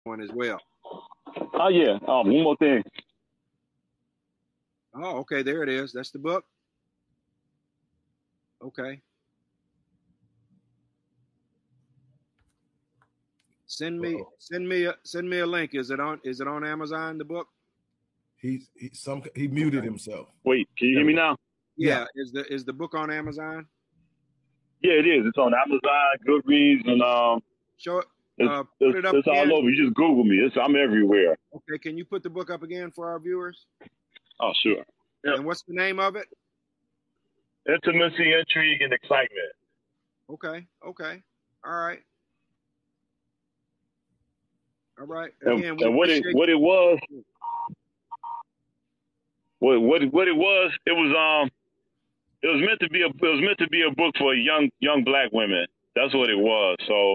one as well. Oh yeah. One more thing. Oh, okay, there it is. That's the book. Okay. Send me a link. Is it on Amazon, the book? He muted himself. Wait, can you hear me now? Yeah. Is the book on Amazon? Yeah, it is. It's on Amazon, Goodreads, and Show it. Put it up. It's all over. You just Google me. I'm everywhere. Okay, can you put the book up again for our viewers? Oh, sure. Yep. And what's the name of it? Intimacy, Intrigue, and Excitement. Okay. All right. Again, and what it was, it was meant to be a book for young black women. That's what it was. So,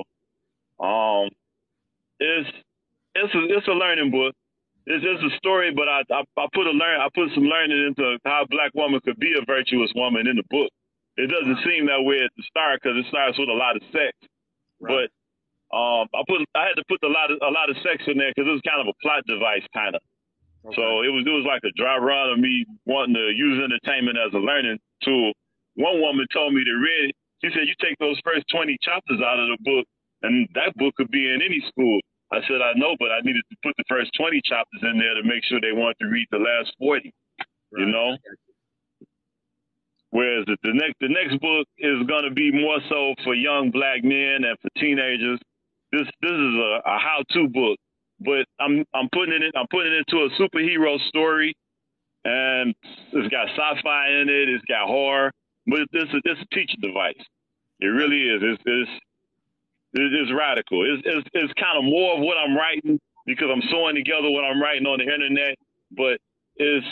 it's a learning book. It's just a story, but I put some learning into how a black woman could be a virtuous woman in the book. It doesn't seem that way at the start because it starts with a lot of sex, right. But I had to put a lot of sex in there because it was kind of a plot device, kind of. Okay. So it was like a dry run of me wanting to use entertainment as a learning tool. One woman told me to read it. She said, "You take those first 20 chapters out of the book, and that book could be in any school." I said, "I know, but I needed to put the first 20 chapters in there to make sure they wanted to read the last 40." Right. You know. Whereas the next book is going to be more so for young black men and for teenagers. This is a how-to book, but I'm putting it into a superhero story, and it's got sci-fi in it. It's got horror, but it's a teaching device. It really is. It's radical. It's kind of more of what I'm writing because I'm sewing together what I'm writing on the internet, but it's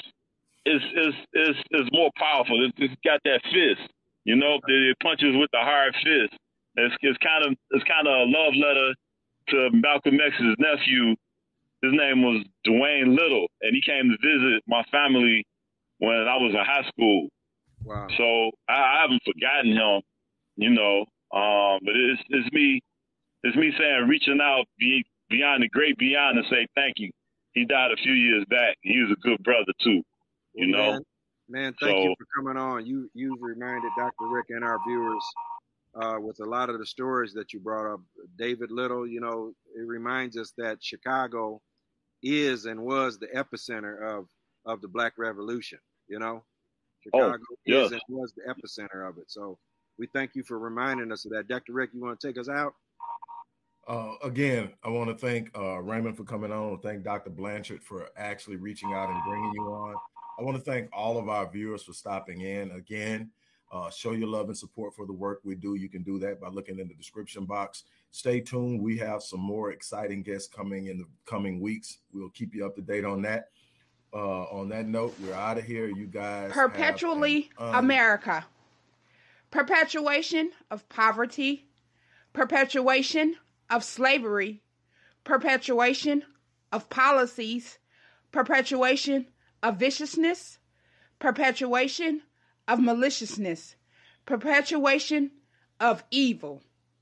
more powerful. It's got that fist, you know. It punches with the hard fist. It's kind of a love letter to Malcolm X's nephew. His name was Dwayne Little, and he came to visit my family when I was in high school. Wow! So I haven't forgotten him, you know. But it's me saying, reaching out beyond the great beyond to say thank you. He died a few years back. He was a good brother too. You know, man, thank you for coming on. You've reminded Dr. Rick and our viewers with a lot of the stories that you brought up. David Little, you know, it reminds us that Chicago is and was the epicenter of the Black Revolution. You know, Chicago is and was the epicenter of it. So we thank you for reminding us of that. Dr. Rick, you want to take us out? Again, I want to thank Raymond for coming on. Thank Dr. Blanchard for actually reaching out and bringing you on. I want to thank all of our viewers for stopping in. Again, show your love and support for the work we do. You can do that by looking in the description box. Stay tuned. We have some more exciting guests coming in the coming weeks. We'll keep you up to date on that. On that note, we're out of here. You guys. Perpetually America. Perpetuation of poverty. Perpetuation of slavery. Perpetuation of policies. Perpetuation of viciousness, perpetuation of maliciousness, perpetuation of evil.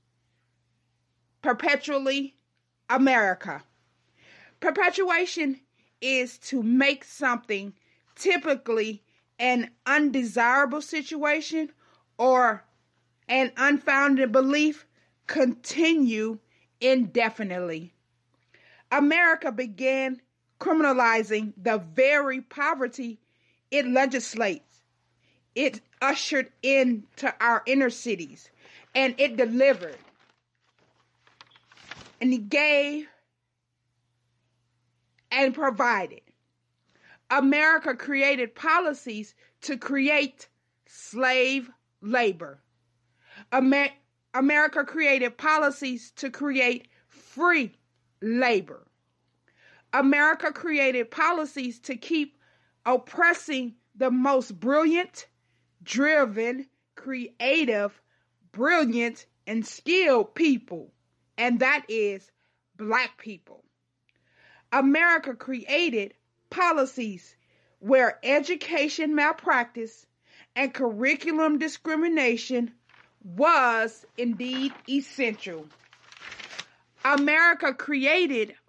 Perpetually America. Perpetuation is to make something, typically an undesirable situation or an unfounded belief, continue indefinitely. America began criminalizing the very poverty it legislates. It ushered into our inner cities, and it delivered. And it gave and provided. America created policies to create slave labor. America created policies to create free labor. America created policies to keep oppressing the most brilliant, driven, creative, brilliant, and skilled people, and that is Black people. America created policies where education malpractice and curriculum discrimination was indeed essential. America created